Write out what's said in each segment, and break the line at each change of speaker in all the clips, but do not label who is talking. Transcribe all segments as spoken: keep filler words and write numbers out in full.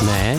Ne?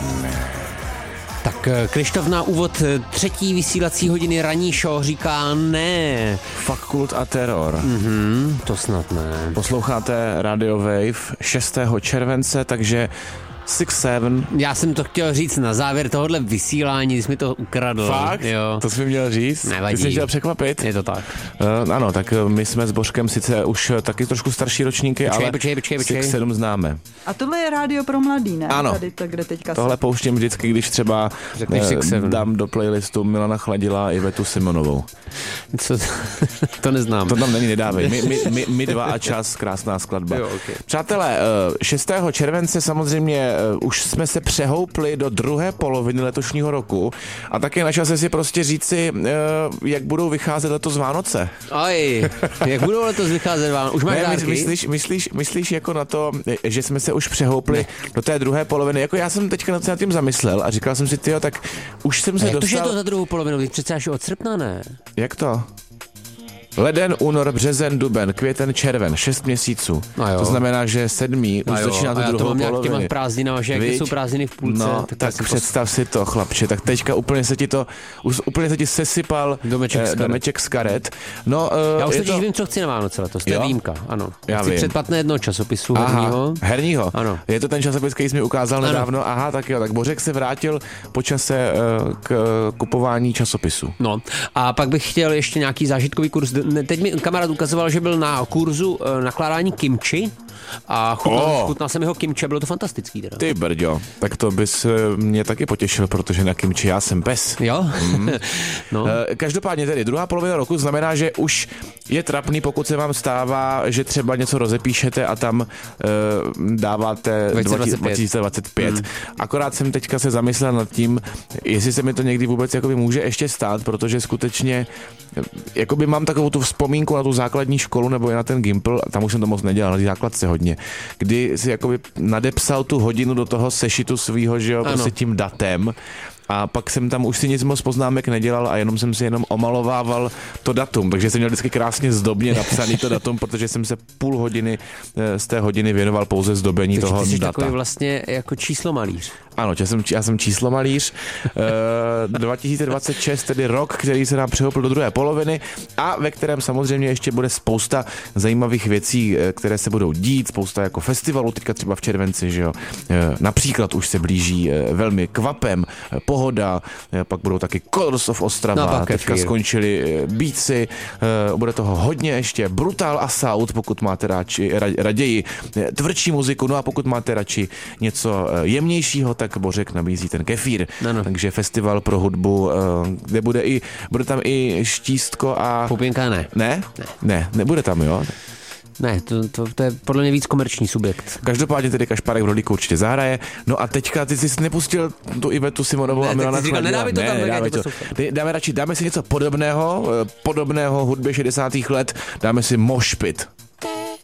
Tak Krištof na úvod třetí vysílací hodiny ranní show říká ne.
Fakult a teror.
Mhm, to snad ne.
Posloucháte Radio Wave šestého července, takže šest sedm.
Já jsem to chtěl říct na závěr tohohle vysílání, když mi to ukradl.
Fakt?
Jo.
To jsi mi měl říct?
Nevadí.
Ty jsi chtěl překvapit?
Je to tak.
Uh, ano, tak my jsme s Božkem sice už taky trošku starší ročníky,
počkej,
ale
počkej, počkej, počkej.
šest sedm známe.
A tohle je rádio pro mladý, ne?
Ano.
Tady to, kde teďka
Tohle pouštím vždycky, když třeba uh, dám do playlistu Milana Chladila a Ivetu Simonovou.
Co? To neznám.
To tam není, nedávej. My, my, my, my dva a čas, krásná skladba.
Jo, okay.
Přátelé, šestého července samozřejmě už jsme se přehoupli do druhé poloviny letošního roku a také na čase si prostě říci, jak budou vycházet letos Vánoce.
Aj, jak budou letos vycházet Vánoce? Už máš
ne,
dárky?
Myslíš, myslíš, myslíš jako na to, že jsme se už přehoupli ne. do té druhé poloviny? Jako já jsem teďka nad tím zamyslel a říkal jsem si, tyjo, tak už jsem se
a jak
dostal...
to, že je to za druhou polovinu? Teď přece až od srpna, ne?
Jak to? Leden, únor, březen, duben, květen, červen, šest měsíců. To znamená, že sedmý už začíná tu druhou polovinu.
Těma prázdninama, že jaké jsou prázdniny v půlce.
No, tak, tak představ si to, chlapče. Tak teďka úplně se ti to, už úplně se ti sesypal
domeček,
eh,
z,
domeček z karet. No, uh,
já už totiž
to...
vím, co chci na Vánoce letos. To je výjimka, ano.
Já
chci
vím.
předplatné jedno časopisu herního.
herního.
Ano.
Je to ten časopis, který jsi mi ukázal ano. nedávno. Aha, tak jo. Tak Bořek se vrátil po čase uh, k uh, kupování časopisu.
No, a pak bych chtěl ještě nějaký zážitkový kurz. Teď mi kamarád ukazoval, že byl na kurzu uh, nakládání kimči a chutnal, oh. chutnal jsem jeho kimči a bylo to fantastický teda.
Ty brďo, tak to bys mě taky potěšil, protože na kimči já jsem pes.
Jo?
Mm.
No.
Každopádně tedy druhá polovina roku znamená, že už je trapný, pokud se vám stává, že třeba něco rozepíšete a tam uh, dáváte
dvacet
dvacet pět. Mm. Akorát jsem teďka se zamyslel nad tím, jestli se mi to někdy vůbec jakoby může ještě stát, protože skutečně jakoby mám takovou tu vzpomínku na tu základní školu nebo i na ten Gimpl, tam už jsem to moc nedělal, na té základce hodně, kdy si jakoby nadepsal tu hodinu do toho sešitu svýho, že jo, prostě tím datem. A pak jsem tam už si nic moc poznámek nedělal a jenom jsem si jenom omalovával to datum, takže jsem měl vždycky krásně zdobně napsaný to datum, protože jsem se půl hodiny z té hodiny věnoval pouze zdobení
takže
toho
ty jsi
data.
Takový vlastně jako číslomalíř.
Ano, já jsem, já jsem číslomalíř. e, dva tisíce dvacet šest, tedy rok, který se nám přehoupil do druhé poloviny a ve kterém samozřejmě ještě bude spousta zajímavých věcí, které se budou dít, spousta jako festivalů, teďka třeba v červenci, že jo. E, například už se blíží e, velmi Kvapem, Pohoda, e, pak budou taky Colors of Ostrava, no, teďka kefír. Skončili e, Beatsy, e, bude toho hodně ještě, Brutal Assault, pokud máte radši, raději e, tvrdší muziku, no a pokud máte radši něco e, jemnějšího, tak Bořek nabízí ten kefír. No, no. Takže festival pro hudbu, kde bude i, bude tam i štístko a...
Pupinka ne.
Ne?
Ne.
Ne, nebude tam, jo?
Ne, to, to, to je podle mě víc komerční subjekt.
Každopádně tedy Kašpárek v Rodlíku určitě zahraje. No a teďka ty jsi nepustil tu Ivetu Simonovou
ne,
a Milana Chladila.
Nedáme to tam,
ne,
dáme
to. Dáme radši, dáme si něco podobného, podobného hudbě šedesátých let, dáme si Moshpit.